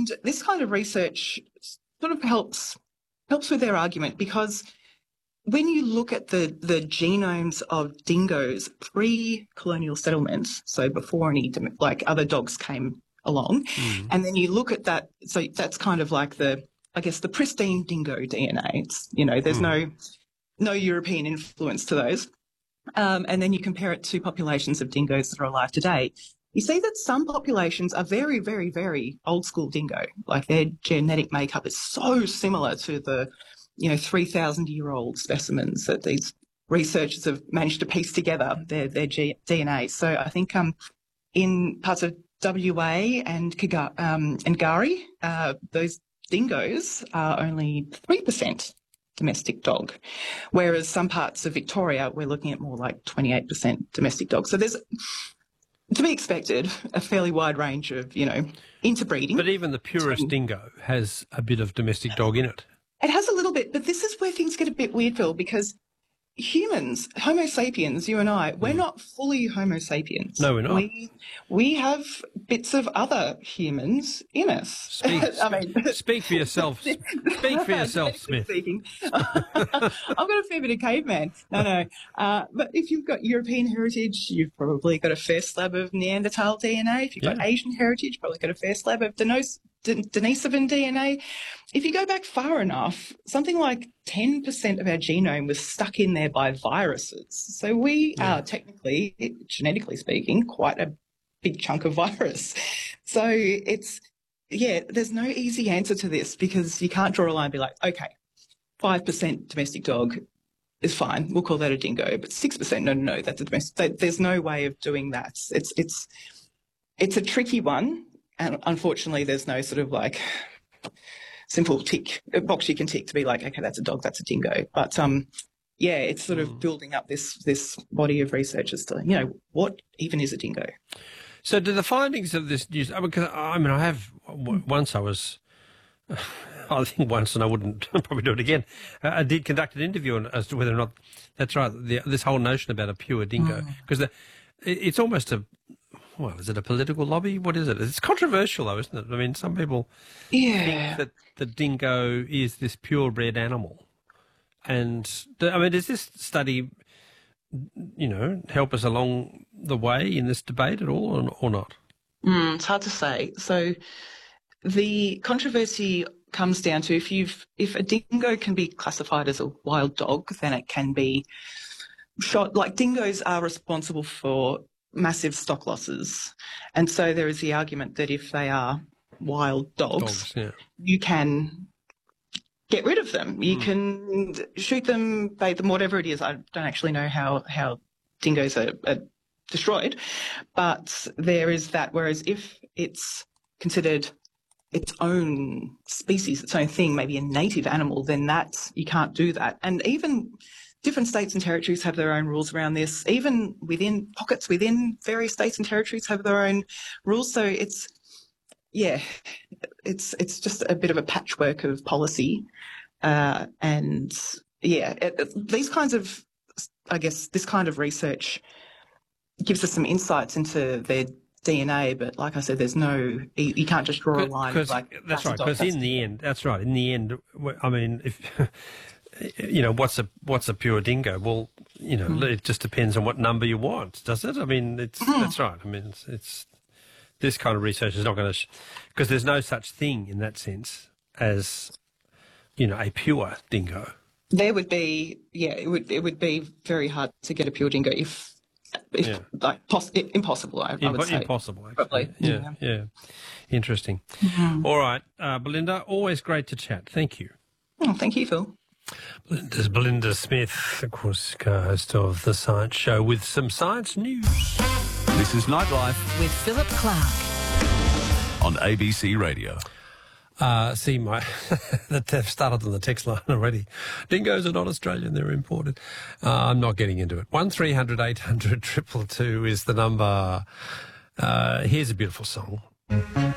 And this kind of research sort of helps with their argument, because when you look at the genomes of dingoes pre-colonial settlements, so before any like other dogs came along, and then you look at that, so that's kind of like the pristine dingo DNA. It's, there's no European influence to those. And then you compare it to populations of dingoes that are alive today. You see that some populations are very, very, very old school dingo. Like their genetic makeup is so similar to the, 3,000-year-old specimens that these researchers have managed to piece together their DNA. So I think in parts of WA and Ngari, those dingoes are only 3% domestic dog, whereas some parts of Victoria we're looking at more like 28% domestic dog. So there's, to be expected, a fairly wide range of, interbreeding. But even the purest dingo has a bit of domestic dog in it. It has a little bit, but this is where things get a bit weird, Phil, because humans, Homo sapiens, you and I, we're not fully Homo sapiens. No, we're not. We have bits of other humans in us. Speak for yourself. Speak for yourself, Smith. Speaking. I've got a fair bit of caveman. No. But if you've got European heritage, you've probably got a fair slab of Neanderthal DNA. If you've got Asian heritage, probably got a fair slab of Denisovan DNA. If you go back far enough, something like 10% of our genome was stuck in there by viruses. So we are technically, genetically speaking, quite a big chunk of virus. So there's no easy answer to this, because you can't draw a line and be like, okay, 5% domestic dog is fine, we'll call that a dingo, but 6%, no, that's a domestic. There's no way of doing that. It's a tricky one. And unfortunately, there's no sort of like simple box you can tick to be like, okay, that's a dog, that's a dingo. But it's sort of building up this body of research as to, what even is a dingo? So do the findings of this news, because I have, once I was, I think once, and I wouldn't probably do it again, I did conduct an interview as to whether or not, that's right, this whole notion about a pure dingo, because it's almost is it a political lobby? What is it? It's controversial, though, isn't it? I mean, some people think that the dingo is this purebred animal. And, does this study, help us along the way in this debate at all or not? It's hard to say. So the controversy comes down to if a dingo can be classified as a wild dog, then it can be shot. Like, dingoes are responsible for massive stock losses. And so there is the argument that if they are wild dogs you can get rid of them. You can shoot them, bait them, whatever it is. I don't actually know how dingoes are destroyed, but there is that. Whereas if it's considered its own species, its own thing, maybe a native animal, then you can't do that. And even different states and territories have their own rules around this. Even pockets within various states and territories have their own rules. So it's just a bit of a patchwork of policy. These kinds of, this kind of research gives us some insights into their DNA, but like I said, there's you can't just draw a line. That's right, because in the end, if what's a pure dingo? Well, it just depends on what number you want, does it? I mean, that's right. I mean, it's this kind of research is not going to, because there's no such thing in that sense as, a pure dingo. There would be, it would be very hard to get a pure dingo if impossible. I would say impossible. Actually. Probably. Yeah. Interesting. All right, Belinda, always great to chat. Thank you. Oh, thank you, Phil. Belinda Smith, of course, co-host of The Science Show with some science news. This is Nightlife with Philip Clark on ABC Radio. They've started on the text line already. Dingoes are not Australian, they're imported. I'm not getting into it. 1300 800 222 is the number. Here's a beautiful song.